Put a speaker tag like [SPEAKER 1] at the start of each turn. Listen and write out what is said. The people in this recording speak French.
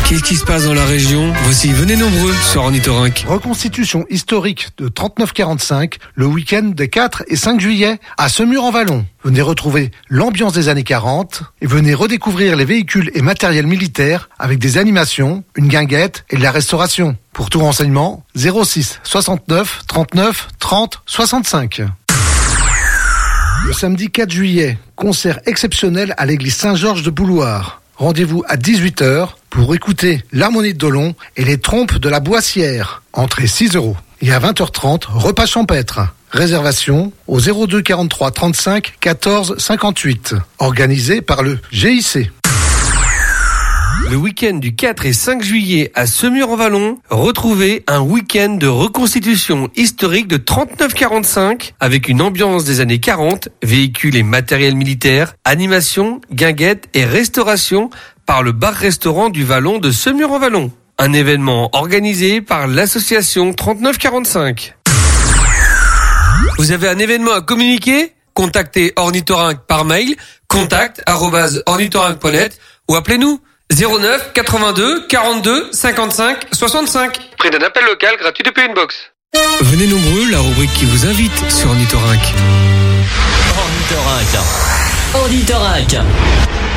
[SPEAKER 1] Qu'est-ce qui se passe dans la région? Voici, venez nombreux sur Ornithorynque.
[SPEAKER 2] Reconstitution historique de 39-45, le week-end des 4 et 5 juillet à Semur-en-Vallon. Venez retrouver l'ambiance des années 40 et venez redécouvrir les véhicules et matériels militaires avec des animations, une guinguette et de la restauration. Pour tout renseignement, 06 69 39 30 65. Le samedi 4 juillet, concert exceptionnel à l'église Saint-Georges de Bouloire. Rendez-vous à 18h pour écouter l'harmonie de Dolon et les trompes de la Boissière. Entrée 6 €. Et à 20h30, repas champêtre. Réservation au 02 43 35 14 58. Organisé par le GIC.
[SPEAKER 1] Le week-end du 4 et 5 juillet à Semur-en-Vallon, retrouvez un week-end de reconstitution historique de 39-45 avec une ambiance des années 40, véhicules et matériel militaire, animation, guinguette et restauration par le bar-restaurant du Vallon de Semur-en-Vallon. Un événement organisé par l'association 39-45. Vous avez un événement à communiquer? Contactez Ornithorynque par mail, contact@ornithorynque.net ou appelez-nous 09 82 42 55 65. Prix d'un appel local gratuit depuis une box. Venez nombreux, la rubrique qui vous invite sur Ornithorynque.
[SPEAKER 3] Ornithorynque.